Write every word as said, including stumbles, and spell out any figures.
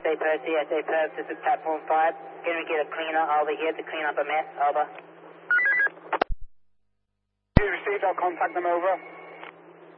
A Percy, S A Percy, this is platform five. Can we get a cleaner over here to clean up a mess? Over. You received, I'll contact them over.